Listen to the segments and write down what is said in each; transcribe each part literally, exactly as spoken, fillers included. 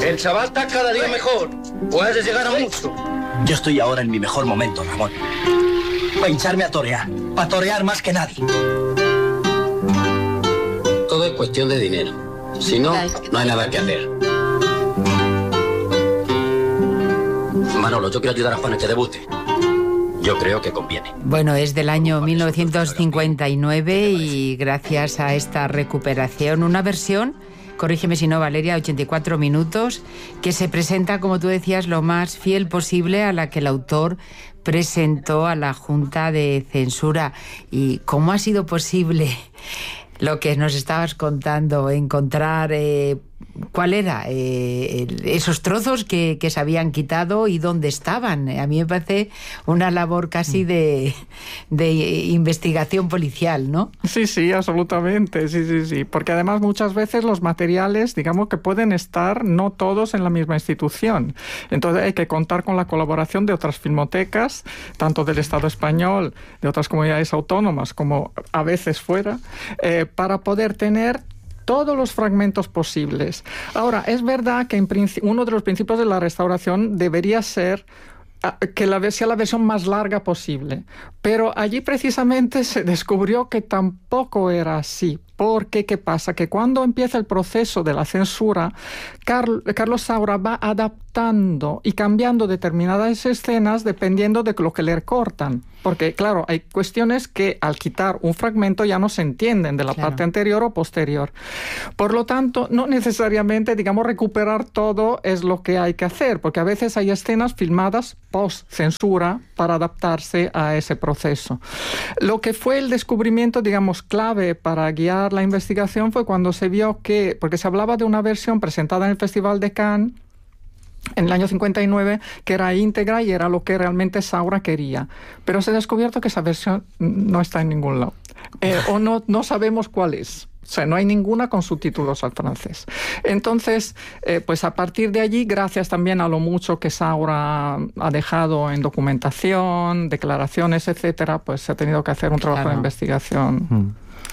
El chaval está cada día mejor. Puedes llegar a mucho. Yo estoy ahora en mi mejor momento, Ramón. Para hincharme a torear. Para torear más que nadie. Todo es cuestión de dinero. Si no, no hay nada que hacer. Manolo, yo quiero ayudar a Juan a que debute. Yo creo que conviene. Bueno, es del año mil novecientos cincuenta y nueve y gracias a esta recuperación, una versión, corrígeme si no, Valeria, ochenta y cuatro minutos, que se presenta, como tú decías, lo más fiel posible a la que el autor presentó a la Junta de Censura. ¿Y cómo ha sido posible lo que nos estabas contando, encontrar eh, cuál era eh, el, esos trozos que, que se habían quitado y dónde estaban? A mí me parece una labor casi de, de investigación policial, ¿no? Sí, sí, absolutamente, sí, sí, sí, porque además muchas veces los materiales, digamos que pueden estar no todos en la misma institución, entonces hay que contar con la colaboración de otras filmotecas, tanto del Estado español, de otras comunidades autónomas, como a veces fuera, eh, para poder tener todos los fragmentos posibles. Ahora, es verdad que en uno de los principios de la restauración debería ser que la, sea la versión más larga posible, pero allí precisamente se descubrió que tampoco era así. Porque, ¿qué pasa? Que cuando empieza el proceso de la censura, Carl, Carlos Saura va adaptando y cambiando determinadas escenas dependiendo de lo que le cortan. Porque, claro, hay cuestiones que al quitar un fragmento ya no se entienden de la claro. parte anterior o posterior. Por lo tanto, no necesariamente, digamos, recuperar todo es lo que hay que hacer, porque a veces hay escenas filmadas post-censura para adaptarse a ese proceso. Lo que fue el descubrimiento, digamos, clave para guiar la investigación fue cuando se vio que, porque se hablaba de una versión presentada en el Festival de Cannes en el año cincuenta y nueve, que era íntegra y era lo que realmente Saura quería. Pero se ha descubierto que esa versión no está en ningún lado. Eh, o no, no sabemos cuál es. O sea, no hay ninguna con subtítulos al francés. Entonces, eh, pues a partir de allí, gracias también a lo mucho que Saura ha dejado en documentación, declaraciones, etcétera, pues se ha tenido que hacer un trabajo claro. de investigación. Mm.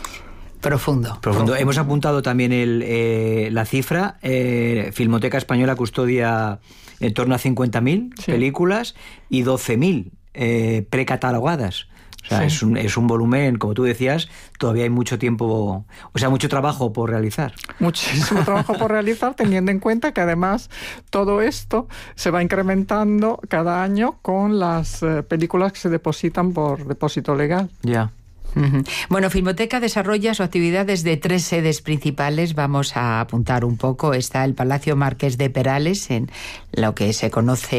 Profundo. Profundo. Hemos apuntado también el, eh, la cifra. Eh, Filmoteca Española custodia en torno a cincuenta mil sí. películas y doce mil eh, precatalogadas. O sea, sí. es, un, es un volumen, como tú decías, todavía hay mucho tiempo, o sea, mucho trabajo por realizar. Muchísimo trabajo por realizar, teniendo en cuenta que además todo esto se va incrementando cada año con las eh, películas que se depositan por depósito legal. Ya. Yeah. Bueno, Filmoteca desarrolla su actividad desde tres sedes principales. Vamos a apuntar un poco. Está el Palacio Marqués de Perales, en lo que se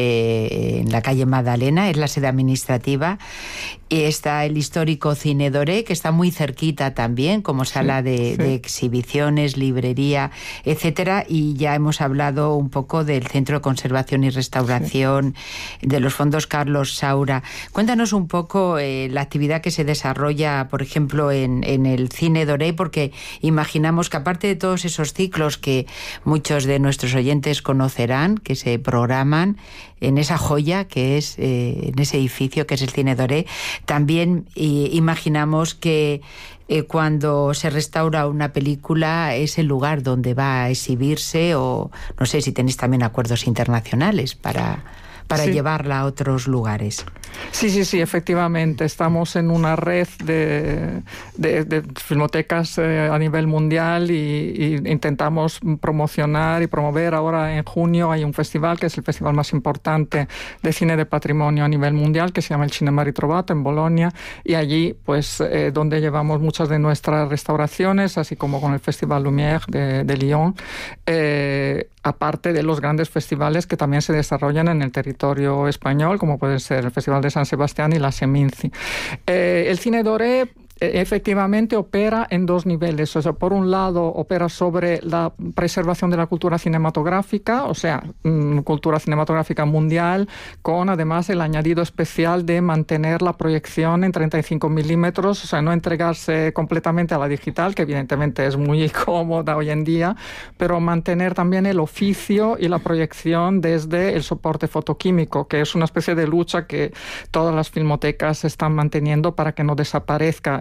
conoce en la calle Magdalena, es la sede administrativa. Y está el histórico Cine Doré, que está muy cerquita también, como sala de, sí, sí. de exhibiciones, librería, etcétera. Y ya hemos hablado un poco del Centro de Conservación y Restauración, sí. de los fondos Carlos Saura. Cuéntanos un poco eh, la actividad que se desarrolla, por ejemplo, en, en el Cine Doré, porque imaginamos que aparte de todos esos ciclos que muchos de nuestros oyentes conocerán, que se programan en esa joya que es, eh, en ese edificio que es el Cine Doré, también eh, imaginamos que eh, cuando se restaura una película es el lugar donde va a exhibirse, o no sé si tenéis también acuerdos internacionales para... para sí. llevarla a otros lugares. Sí, sí, sí, efectivamente. Estamos en una red de, de, de filmotecas eh, a nivel mundial y, y intentamos promocionar y promover. Ahora en junio hay un festival que es el festival más importante de cine de patrimonio a nivel mundial, que se llama el Cinema Ritrovato en Bolonia, y allí pues eh, donde llevamos muchas de nuestras restauraciones, así como con el Festival Lumière de, de Lyon, eh, aparte de los grandes festivales que también se desarrollan en el territorio español, como pueden ser el Festival de San Sebastián y la Seminci. Eh, el Cine Doré efectivamente opera en dos niveles. O sea, por un lado opera sobre la preservación de la cultura cinematográfica, o sea, mmm, cultura cinematográfica mundial, con además el añadido especial de mantener la proyección en treinta y cinco milímetros, o sea, no entregarse completamente a la digital, que evidentemente es muy cómoda hoy en día, pero mantener también el oficio y la proyección desde el soporte fotoquímico, que es una especie de lucha que todas las filmotecas están manteniendo para que no desaparezca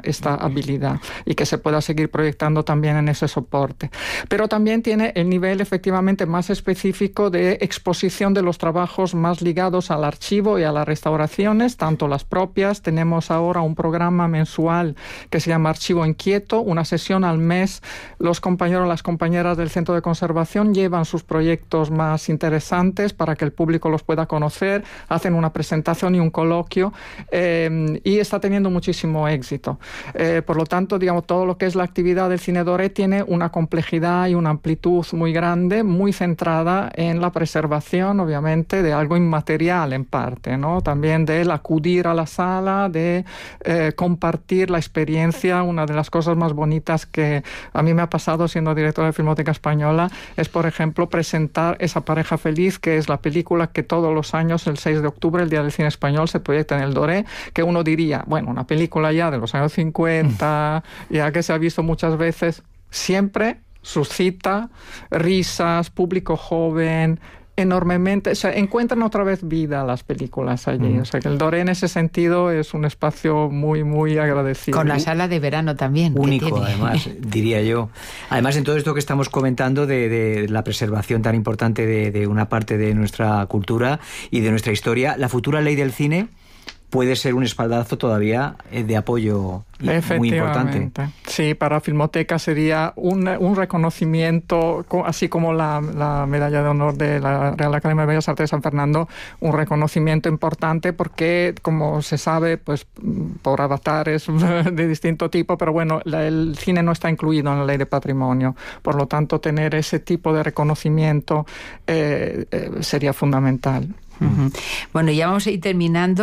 esta habilidad y que se pueda seguir proyectando también en ese soporte. Pero también tiene el nivel efectivamente más específico de exposición de los trabajos más ligados al archivo y a las restauraciones, tanto las propias. Tenemos ahora un programa mensual que se llama Archivo Inquieto, una sesión al mes. Los compañeros, las compañeras del Centro de Conservación llevan sus proyectos más interesantes para que el público los pueda conocer, hacen una presentación y un coloquio, eh, y está teniendo muchísimo éxito. Eh, por lo tanto, digamos, todo lo que es la actividad del Cine Doré tiene una complejidad y una amplitud muy grande, muy centrada en la preservación, obviamente, de algo inmaterial en parte, ¿no? También del acudir a la sala, de eh, compartir la experiencia. Una de las cosas más bonitas que a mí me ha pasado siendo directora de Filmoteca Española es, por ejemplo, presentar Esa pareja feliz, que es la película que todos los años, el seis de octubre, el Día del Cine Español, se proyecta en el Doré, que uno diría, bueno, una película ya de los años cincuenta, ya que se ha visto muchas veces, siempre suscita risas, público joven, enormemente, o sea, encuentran otra vez vida las películas allí. Mm. O sea, que el Doré en ese sentido es un espacio muy, muy agradecido. Con la sala de verano también. Único, además, diría yo. Además, en todo esto que estamos comentando de, de la preservación tan importante de, de una parte de nuestra cultura y de nuestra historia, la futura ley del cine puede ser un espaldarazo todavía de apoyo muy importante. Sí, para Filmoteca sería un, un reconocimiento, así como la, la medalla de honor de la Real Academia de Bellas Artes de San Fernando, un reconocimiento importante porque, como se sabe, pues por avatares de distinto tipo, pero bueno, la, el cine no está incluido en la Ley de Patrimonio. Por lo tanto, tener ese tipo de reconocimiento eh, eh, sería fundamental. Uh-huh. Bueno, ya vamos a ir terminando.